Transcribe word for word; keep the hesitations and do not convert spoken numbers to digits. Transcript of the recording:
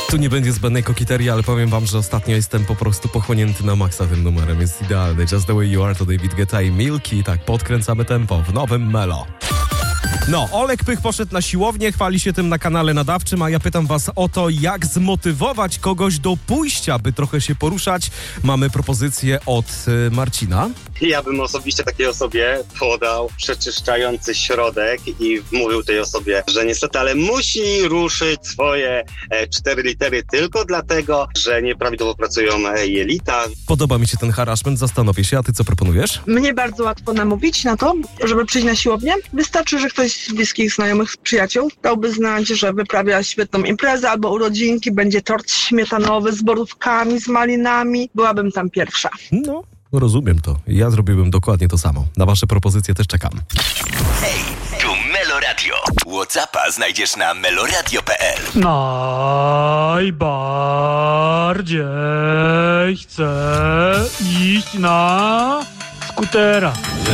Tu nie będzie zbędnej kokiterii, ale powiem wam, że ostatnio jestem po prostu pochłonięty na maksa tym numerem. Jest idealny. Just the way you are to David Guetta i Milky. Tak, podkręcamy tempo w nowym Melo. No, Olek Pych poszedł na siłownię, chwali się tym na kanale nadawczym, a ja pytam was o to, jak zmotywować kogoś do pójścia, by trochę się poruszać. Mamy propozycję od y, Marcina. Ja bym osobiście takiej osobie podał przeczyszczający środek i mówił tej osobie, że niestety, ale musi ruszyć swoje e, cztery litery tylko dlatego, że nieprawidłowo pracują e, jelita. Podoba mi się ten harassment, zastanowię się, a ty co proponujesz? Mnie bardzo łatwo namówić na to, żeby przyjść na siłownię. Wystarczy, że ktoś z bliskich znajomych, z przyjaciół dałby znać, że wyprawia świetną imprezę albo urodzinki, będzie tort śmietanowy z borówkami, z malinami. Byłabym tam pierwsza. No, rozumiem to. Ja zrobiłbym dokładnie to samo. Na wasze propozycje też czekam. Hej, tu Melo Radio. WhatsAppa znajdziesz na meloradio kropka p l. Najbardziej chcę iść na skutera.